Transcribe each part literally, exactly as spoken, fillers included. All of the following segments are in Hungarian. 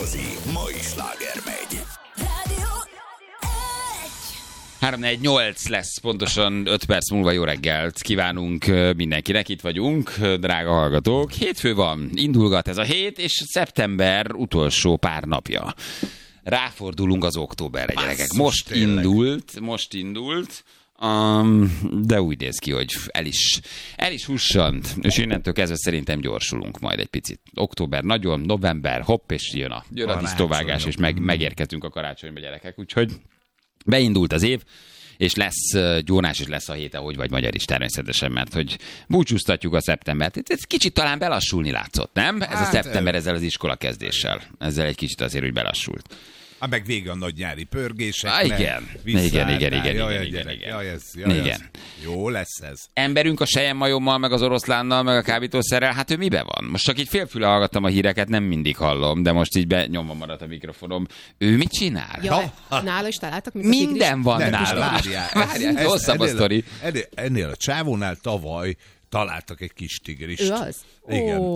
Rozi, mai sláger megy. három négy nyolc lesz pontosan öt perc múlva. Jó reggelt kívánunk mindenkinek, itt vagyunk, drága hallgatók. Hétfő van, indulgat ez a hét, és szeptember utolsó pár napja. Ráfordulunk az októberre, gyerekek. Most tényleg. indult, most indult, um, de úgy néz ki, hogy el is, el is hussant, és innentől kezdve szerintem gyorsulunk majd egy picit. Október nagyon, november, hopp, és jön a, jön a tisztovágás, és meg, megérkezünk a karácsonyba, gyerekek. Úgyhogy beindult az év, és lesz gyónás, és lesz a hét, ahogy vagy magyar is természetesen, mert hogy búcsúztatjuk a szeptembert. Ez kicsit talán belassulni látszott, nem? Ez hát, a szeptember ezzel az iskola kezdéssel. Ezzel egy kicsit azért, hogy belassult. Hát meg vége a nagy nyári pörgéseknek. Ah, igen. Igen, igen, igen, igen, jaj, igen, gyerek, igen. Jaj, ez, jaj, igen. Ez. Jó lesz ez. Emberünk a selyemmajommal, meg az oroszlánnal, meg a kábítószerrel, hát ő mibe van? Most csak így félfüle hallgattam a híreket, nem mindig hallom, de most így benyomva maradt a mikrofonom. Ő mit csinál? Ja, nála is találtak? Minden van nem, nála. Várjál, Várjál, hosszabb a sztori. Ennél, ennél a csávónál tavaly találtak egy kis tigrist. Ő az? Igen, Ó.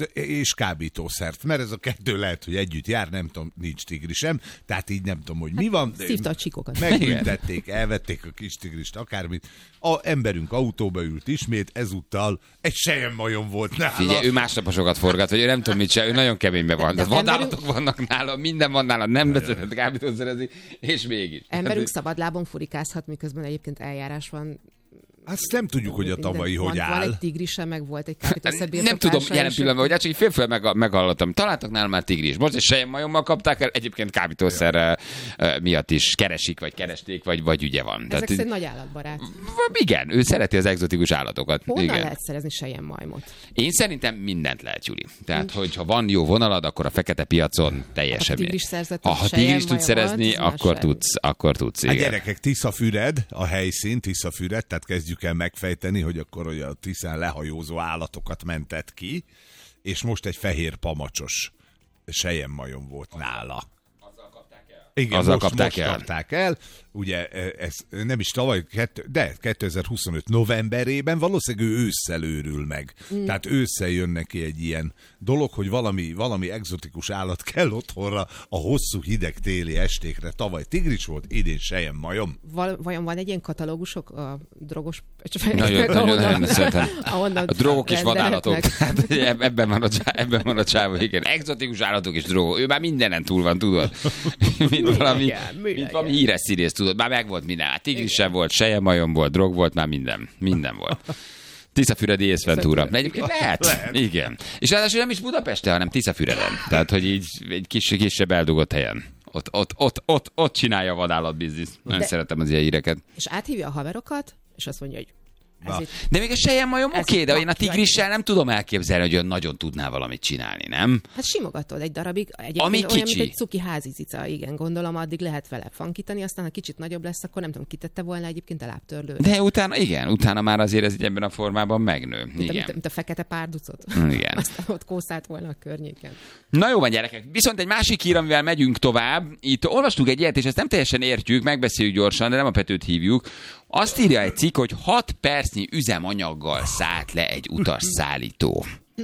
és kábítószert, mert ez a kettő lehet, hogy együtt jár, nem tudom, nincs tigrisem, tehát így nem tudom, hogy mi van. Szívta a csíkokat. Megbüntették, elvették a kis tigrist, akármit. A emberünk autóba ült ismét, ezúttal egy selyemmajom volt nála. Figyelj, ő másnaposokat forgat, vagy ő nem tudom mit csinál, ő nagyon keményben van. Tehát vadállatok vannak nála, minden van nála, nem beszélhet kábítószerezni, és mégis. Emberünk szabadlábon furikázhat, miközben egyébként eljárás van. Azt nem tudjuk, hogy a tavalyi hogy van, áll. Van egy tigrise, meg volt egy kábítószerbirtoklása. Nem tudom jelen pillanatban, hogy hát csak így félfél meg, meghallottam. Találtak nálam már tigris. Most egy selyemmajommal kapták el, egyébként kábítószer ja. miatt is keresik, vagy keresték, vagy, vagy ügye van. Ezek Tehát, szerint nagy állatbarát. Igen, ő szereti az egzotikus állatokat. Honnan igen. lehet szerezni selyemmajmot? Én szerintem mindent lehet, Juli. Tehát, hogyha van jó vonalad, akkor a fekete piacon teljesen. Ha tigris szerzett, ha tigris tudsz szerezni, akkor tudsz, akkor tudsz. A gyerekek, Tiszafüred, a helyszín, Tiszafüred, tehát kezdjük el megfejteni, hogy akkor hogy a Tiszán lehajózó állatokat mentett ki, és most egy fehér pamacsos selyemmajom volt nála. Azzal kapták el. Igen, Azzal most, kapták most el. kapták el. Ugye ez nem is tavaly, de kétezer-huszonöt novemberében valószínűleg ő ősszel őrül meg. Mm. Tehát ősszel jön neki egy ilyen dolog, hogy valami, valami egzotikus állat kell otthonra a hosszú hideg téli estékre. Tavaly tigris volt, idén selyemmajom. Val- vajon van egy ilyen katalógusok a drogos... Nagyon, nagyon, nagyon szeretem. A drogok és vadállatok. Hát, ebben van a, ebben van a csávó, igen. Egzotikus állatok és drogok. Ő már mindenen túl van, tudod? Mint valami, mint valami híres színész, tudod. Már meg volt minden. Hát tigris sem volt, selyemmajom volt, drog volt, már minden. Minden volt. Tiszafüredi észventúra. Egyébként lehet. lehet. Igen. És ráadásul nem is Budapesten, hanem Tiszafüreden. Tehát, hogy így egy kis, kisebb eldugott helyen. Ott, ott, ott, ott, ott csinálja a vadállatbizniszt. Nagyon szeretem az ilyen híreket. És áthívja a haverokat, és azt mondja, hogy itt, de még a selyemmajom oké, okay, de én a tigrissel nem tudom elképzelni, hogy olyan nagyon tudná valamit csinálni, nem? Hát simogatod egy darabig. Egyébként Ami olyan, kicsi. mint egy cuki házi cica, igen, gondolom, addig lehet vele fankítani, aztán ha kicsit nagyobb lesz, akkor nem tudom, kitette volna egyébként a lábtörlőt. De utána, igen, utána már azért ez ebben a formában megnő. Mint, igen. mint, mint a fekete párducot. Igen. Aztán ott kószált volna a környéken. Na jó van, gyerekek. Viszont egy másik hír, amivel megyünk tovább. Itt olvastuk egy ilyet, és ezt nem teljesen értjük, megbeszéljük gyorsan, de nem a Petőt hívjuk. Azt írja egy cikk, hogy hat percnyi üzemanyaggal szállt le egy utasszállító.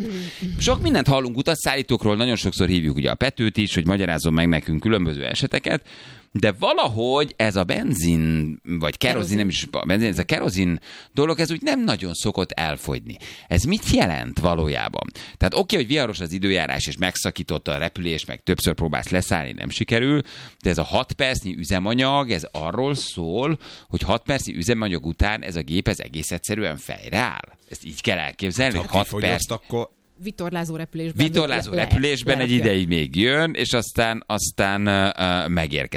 Sok mindent hallunk utasszállítókról, nagyon sokszor hívjuk ugye a Petőt is, hogy magyarázzon meg nekünk különböző eseteket, de valahogy ez a benzin, vagy kerozin, nem is a benzin, ez a kerozin dolog, ez úgy nem nagyon szokott elfogyni. Ez mit jelent valójában? Tehát oké, okay, hogy viharos az időjárás, és megszakította a repülés, meg többször próbálsz leszállni, nem sikerül, de ez a hat percnyi üzemanyag, ez arról szól, hogy hat percnyi üzemanyag után ez a gép ez egész egyszerűen fejre áll. Ezt így kell elképzelni, hogy hat perc... Akkor... Vitorlázó repülésben. Vitorlázó le, repülésben le, egy le, ideig még jön, és aztán, aztán uh, megérkezik.